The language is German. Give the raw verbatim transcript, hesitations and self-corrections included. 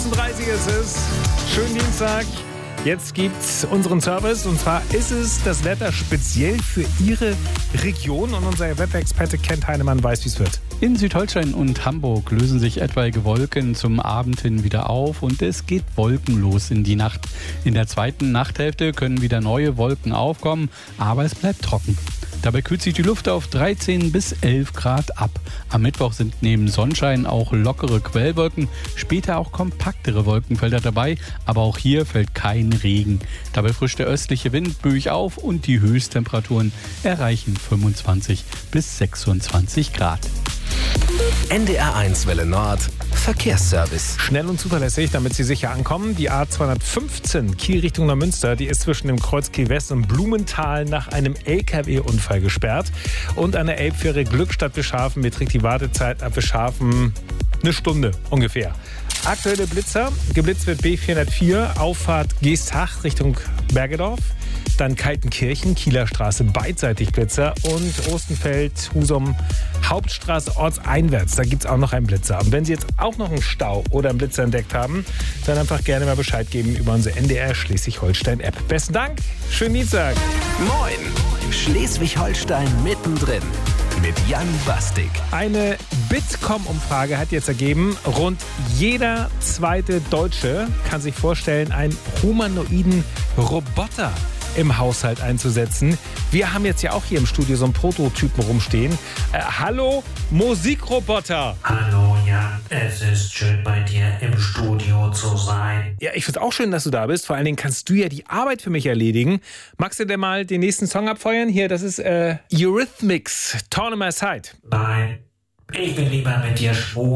sechzehn Uhr dreißig ist es. Schönen Dienstag. Jetzt gibt's unseren Service und zwar ist es das Wetter speziell für Ihre Region und unser Wetterexperte Kent Heinemann weiß, wie es wird. In Südholstein und Hamburg lösen sich etwaige Wolken zum Abend hin wieder auf und es geht wolkenlos in die Nacht. In der zweiten Nachthälfte können wieder neue Wolken aufkommen, aber es bleibt trocken. Dabei kühlt sich die Luft auf dreizehn bis elf Grad ab. Am Mittwoch sind neben Sonnenschein auch lockere Quellwolken, später auch kompaktere Wolkenfelder dabei, aber auch hier fällt kein Regen. Dabei frischt der östliche Wind böig auf und die Höchsttemperaturen erreichen fünfundzwanzig bis sechsundzwanzig Grad. N D R eins Welle Nord Verkehrsservice. Schnell und zuverlässig, damit Sie sicher ankommen. Die A zweihundertfünfzehn Kiel Richtung Neumünster, die ist zwischen dem Kreuz Kiel West und Blumenthal nach einem L K W-Unfall gesperrt. Und an der Elbfähre Glückstadt Bischhafen beträgt die Wartezeit ab Bischhafen eine Stunde ungefähr. Aktuelle Blitzer, geblitzt wird B vierhundertvier, Auffahrt Geesthacht Richtung Bergedorf. Dann Kaltenkirchen, Kieler Straße beidseitig Blitzer und Ostenfeld, Husum, Hauptstraße ortseinwärts. Da gibt es auch noch einen Blitzer. Und wenn Sie jetzt auch noch einen Stau oder einen Blitzer entdeckt haben, dann einfach gerne mal Bescheid geben über unsere N D R Schleswig-Holstein-App. Besten Dank, schönen Dienstag. Moin, Schleswig-Holstein mittendrin mit Jan Bastik. Eine Bitkom-Umfrage hat jetzt ergeben, rund jeder zweite Deutsche kann sich vorstellen, einen humanoiden Roboter im Haushalt einzusetzen. Wir haben jetzt ja auch hier im Studio so einen Prototypen rumstehen. Äh, hallo, Musikroboter. Hallo Jan, es ist schön bei dir im Studio zu sein. Ja, ich finde es auch schön, dass du da bist. Vor allen Dingen kannst du ja die Arbeit für mich erledigen. Magst du denn mal den nächsten Song abfeuern? Hier, das ist äh, Eurythmics, Torn on My Side. Nein, ich will lieber mit dir schwulen.